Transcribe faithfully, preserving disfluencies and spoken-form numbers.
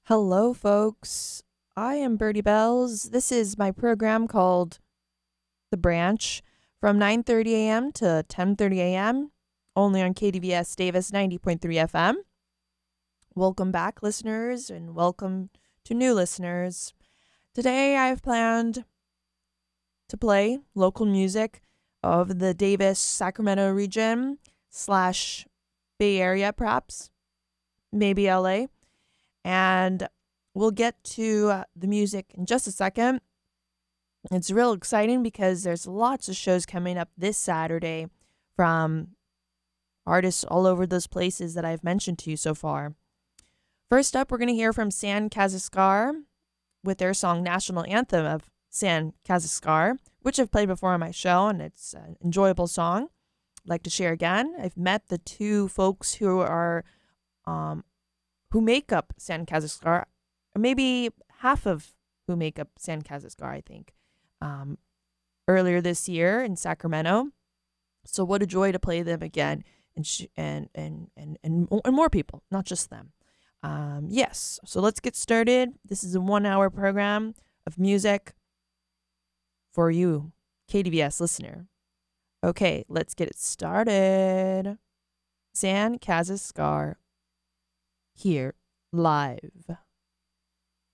Hello, folks. I am Birdie Bells. This is my program called The Branch from nine thirty a.m. to ten thirty a.m. only on K D V S Davis ninety point three F M. Welcome back, listeners, and welcome to new listeners. Today, I've planned to play local music of the Davis, Sacramento region slash Bay Area, perhaps, maybe L A. And we'll get to uh, the music in just a second. It's real exciting because there's lots of shows coming up this Saturday from artists all over those places that I've mentioned to you so far. First up, we're going to hear from San Kaziskar with their song National Anthem of San Kaziskar, which I've played before on my show, and it's an enjoyable song I'd like to share again. I've met the two folks who are um, who make up San Kaziskar, or maybe half of who make up San Kaziskar, I think, um, earlier this year in Sacramento. So what a joy to play them again, and sh- and, and and and and more people, not just them. Um, yes, so let's get started. This is a one-hour program of music for you, K D V S listener. Okay, let's get it started. San Kaziskar here live.